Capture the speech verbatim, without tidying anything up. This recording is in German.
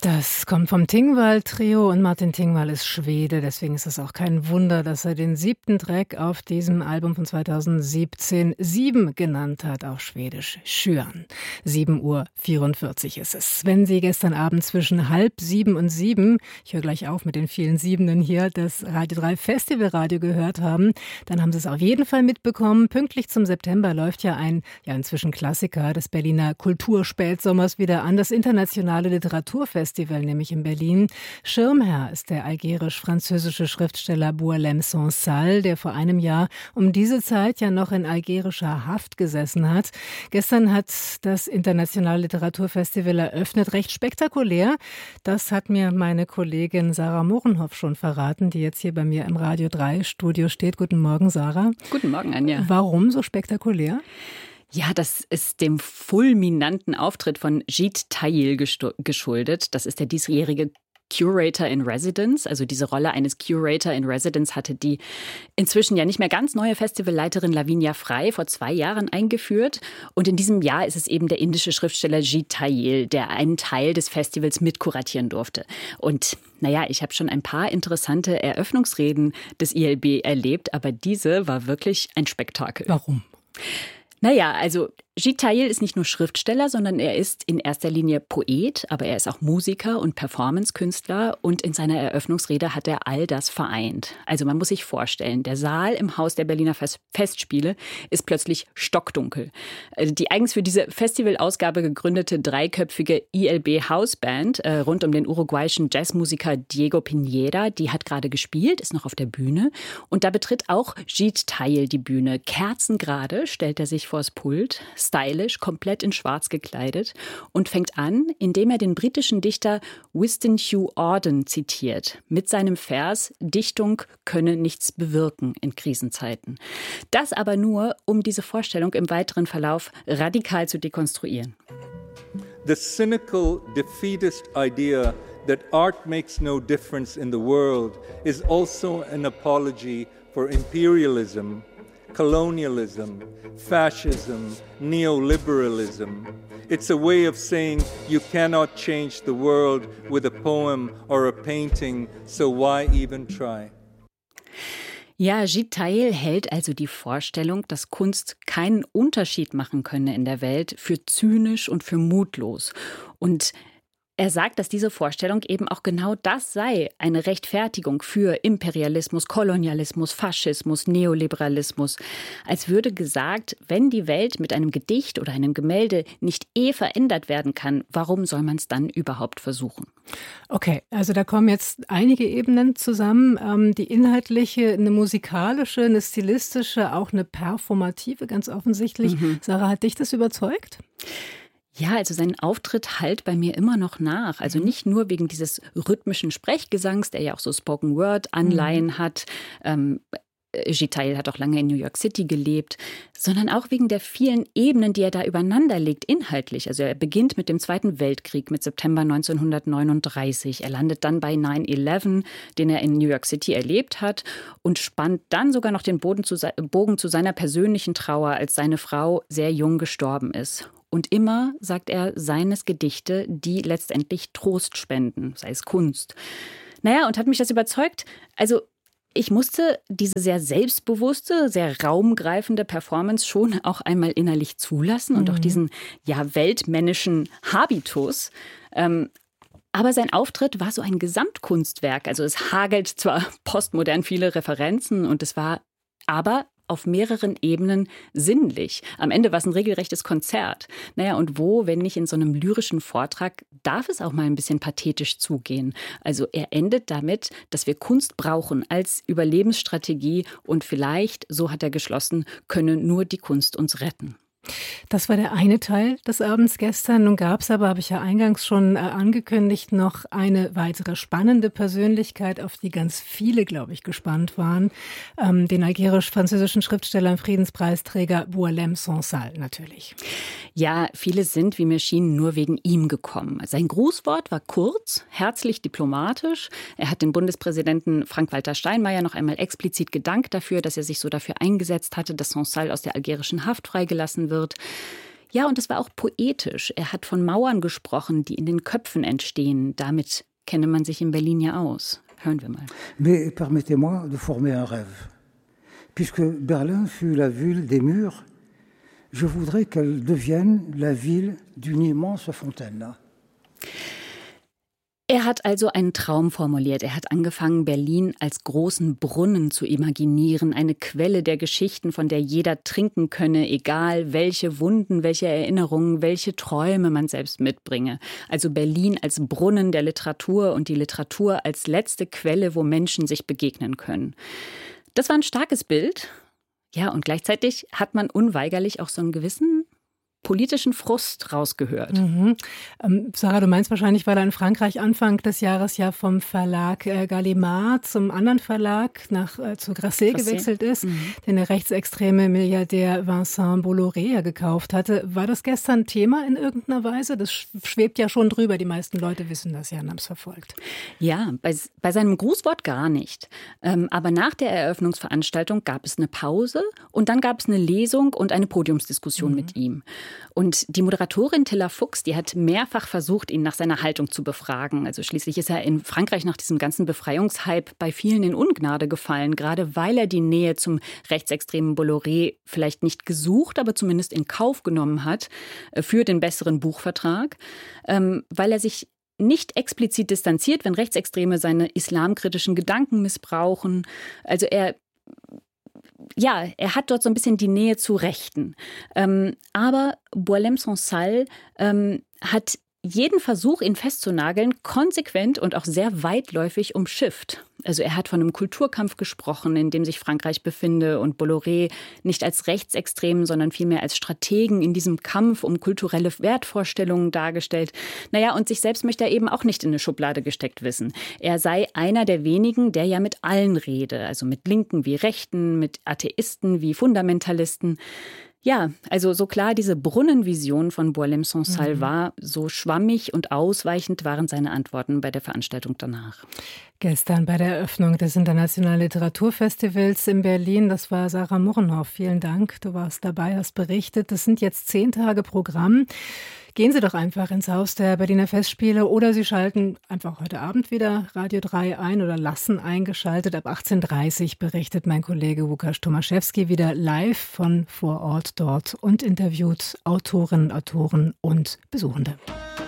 Das kommt vom Tingvall-Trio und Martin Tingvall ist Schwede, deswegen ist es auch kein Wunder, dass er den siebten Track auf diesem Album von zweitausendsiebzehn Sieben genannt hat, auf Schwedisch Schüren. sieben Uhr vierundvierzig ist es. Wenn Sie gestern Abend zwischen halb sieben und sieben, ich höre gleich auf mit den vielen Siebenen hier, das Radio drei Festivalradio gehört haben, dann haben Sie es auf jeden Fall mitbekommen. Pünktlich zum September läuft ja ein, ja inzwischen Klassiker des Berliner Kulturspätsommers wieder an, das internationale Literaturfestival. Nämlich in Berlin. Schirmherr ist der algerisch-französische Schriftsteller Boualem Sansal, der vor einem Jahr um diese Zeit ja noch in algerischer Haft gesessen hat. Gestern hat das internationale Literaturfestival eröffnet, recht spektakulär. Das hat mir meine Kollegin Sarah Mohrenhoff schon verraten, die jetzt hier bei mir im Radio drei Studio steht. Guten Morgen, Sarah. Guten Morgen, Anja. Warum so spektakulär? Ja, das ist dem fulminanten Auftritt von Jeet Thayil geschuldet. Das ist der diesjährige Curator in Residence, also diese Rolle eines Curator in Residence hatte die inzwischen ja nicht mehr ganz neue Festivalleiterin Lavinia Frey vor zwei Jahren eingeführt. Und in diesem Jahr ist es eben der indische Schriftsteller Jeet Thayil, der einen Teil des Festivals mitkuratieren durfte. Und naja, ich habe schon ein paar interessante Eröffnungsreden des I L B erlebt, aber diese war wirklich ein Spektakel. Warum? Naja, also Jeet Thayil ist nicht nur Schriftsteller, sondern er ist in erster Linie Poet, aber er ist auch Musiker und Performancekünstler und in seiner Eröffnungsrede hat er all das vereint. Also man muss sich vorstellen, der Saal im Haus der Berliner Festspiele ist plötzlich stockdunkel. Die eigens für diese Festivalausgabe gegründete dreiköpfige I L B Houseband äh, rund um den uruguayischen Jazzmusiker Diego Piñera, die hat gerade gespielt, ist noch auf der Bühne und da betritt auch Jeet Thayil die Bühne. Kerzengerade stellt er sich vors Pult, stylisch, komplett in schwarz gekleidet und fängt an, indem er den britischen Dichter Winston Hugh Auden zitiert, mit seinem Vers „Dichtung könne nichts bewirken in Krisenzeiten". Das aber nur, um diese Vorstellung im weiteren Verlauf radikal zu dekonstruieren. The cynical, defeatist idea that art makes no difference in the world is also an apology for imperialism, colonialism, fascism, neoliberalism. It's a way of saying you cannot change the world with a poem or a painting, so why even try? Ja, Jeet Thayil hält also die Vorstellung, dass Kunst keinen Unterschied machen könne in der Welt, für zynisch und für mutlos. Und er sagt, dass diese Vorstellung eben auch genau das sei, eine Rechtfertigung für Imperialismus, Kolonialismus, Faschismus, Neoliberalismus. Als würde gesagt, wenn die Welt mit einem Gedicht oder einem Gemälde nicht eh verändert werden kann, warum soll man es dann überhaupt versuchen? Okay, also da kommen jetzt einige Ebenen zusammen. Ähm, die inhaltliche, eine musikalische, eine stilistische, auch eine performative, ganz offensichtlich. Mhm. Sarah, hat dich das überzeugt? Ja, also sein Auftritt hallt bei mir immer noch nach. Also nicht nur wegen dieses rhythmischen Sprechgesangs, der ja auch so Spoken-Word-Anleihen mhm. hat. Ähm, Jeet Thayil hat auch lange in New York City gelebt, sondern auch wegen der vielen Ebenen, die er da übereinander legt, inhaltlich. Also er beginnt mit dem Zweiten Weltkrieg, mit September neunzehnhundertneununddreißig. Er landet dann bei nine eleven, den er in New York City erlebt hat und spannt dann sogar noch den Boden zu, Bogen zu seiner persönlichen Trauer, als seine Frau sehr jung gestorben ist. Und immer, sagt er, seien es Gedichte, die letztendlich Trost spenden, sei es Kunst. Naja, und hat mich das überzeugt? Also ich musste diese sehr selbstbewusste, sehr raumgreifende Performance schon auch einmal innerlich zulassen und mhm. auch diesen ja weltmännischen Habitus. Ähm, aber sein Auftritt war so ein Gesamtkunstwerk. Also es hagelt zwar postmodern viele Referenzen und es war aber auf mehreren Ebenen sinnlich. Am Ende war es ein regelrechtes Konzert. Naja, und wo, wenn nicht in so einem lyrischen Vortrag, darf es auch mal ein bisschen pathetisch zugehen. Also er endet damit, dass wir Kunst brauchen als Überlebensstrategie und vielleicht, so hat er geschlossen, könne nur die Kunst uns retten. Das war der eine Teil des Abends gestern. Nun gab es aber, habe ich ja eingangs schon äh, angekündigt, noch eine weitere spannende Persönlichkeit, auf die ganz viele, glaube ich, gespannt waren. Ähm, den algerisch-französischen Schriftsteller und Friedenspreisträger Boualem Sansal natürlich. Ja, viele sind, wie mir schien, nur wegen ihm gekommen. Sein Grußwort war kurz, herzlich diplomatisch. Er hat den Bundespräsidenten Frank-Walter Steinmeier noch einmal explizit gedankt dafür, dass er sich so dafür eingesetzt hatte, dass Sansal aus der algerischen Haft freigelassen wird. Ja, und es war auch poetisch. Er hat von Mauern gesprochen, die in den Köpfen entstehen. Damit kenne man sich in Berlin ja aus. Hören wir mal. Mais permettez-moi de former un rêve. Puisque Berlin fut la ville des murs, je voudrais qu'elle devienne la ville d'une immense fontaine. Er hat also einen Traum formuliert. Er hat angefangen, Berlin als großen Brunnen zu imaginieren, eine Quelle der Geschichten, von der jeder trinken könne, egal welche Wunden, welche Erinnerungen, welche Träume man selbst mitbringe. Also Berlin als Brunnen der Literatur und die Literatur als letzte Quelle, wo Menschen sich begegnen können. Das war ein starkes Bild. Ja, und gleichzeitig hat man unweigerlich auch so einen gewissen politischen Frust rausgehört. Mhm. Ähm, Sarah, du meinst wahrscheinlich, weil er in Frankreich Anfang des Jahres ja vom Verlag äh, Gallimard zum anderen Verlag nach äh, zu Grasset gewechselt ist, mhm. den der rechtsextreme Milliardär Vincent Bolloré ja gekauft hatte. War das gestern Thema in irgendeiner Weise? Das schwebt ja schon drüber. Die meisten Leute wissen das ja und haben es verfolgt. Ja, bei, bei seinem Grußwort gar nicht. Ähm, aber nach der Eröffnungsveranstaltung gab es eine Pause und dann gab es eine Lesung und eine Podiumsdiskussion mhm. mit ihm. Und die Moderatorin Tilla Fuchs, die hat mehrfach versucht, ihn nach seiner Haltung zu befragen. Also schließlich ist er in Frankreich nach diesem ganzen Befreiungshype bei vielen in Ungnade gefallen, gerade weil er die Nähe zum rechtsextremen Bolloré vielleicht nicht gesucht, aber zumindest in Kauf genommen hat für den besseren Buchvertrag, ähm, weil er sich nicht explizit distanziert, wenn Rechtsextreme seine islamkritischen Gedanken missbrauchen. Also er Ja, er hat dort so ein bisschen die Nähe zu Rechten. Ähm, aber Boualem-Sansal ähm, hat jeden Versuch, ihn festzunageln, konsequent und auch sehr weitläufig umschifft. Also er hat von einem Kulturkampf gesprochen, in dem sich Frankreich befinde und Bolloré nicht als Rechtsextremen, sondern vielmehr als Strategen in diesem Kampf um kulturelle Wertvorstellungen dargestellt. Naja, und sich selbst möchte er eben auch nicht in eine Schublade gesteckt wissen. Er sei einer der wenigen, der ja mit allen rede, also mit Linken wie Rechten, mit Atheisten wie Fundamentalisten. Ja, also so klar diese Brunnenvision von Boualem-Sansal mhm. war, so schwammig und ausweichend waren seine Antworten bei der Veranstaltung danach. Gestern bei der Eröffnung des Internationalen Literaturfestivals in Berlin, das war Sarah Murrenhoff. Vielen Dank, du warst dabei, hast berichtet. Das sind jetzt zehn Tage Programm. Gehen Sie doch einfach ins Haus der Berliner Festspiele oder Sie schalten einfach heute Abend wieder Radio drei ein oder lassen eingeschaltet. Ab achtzehn Uhr dreißig berichtet mein Kollege Łukasz Tomaszewski wieder live von vor Ort dort und interviewt Autorinnen, Autoren und Besuchende.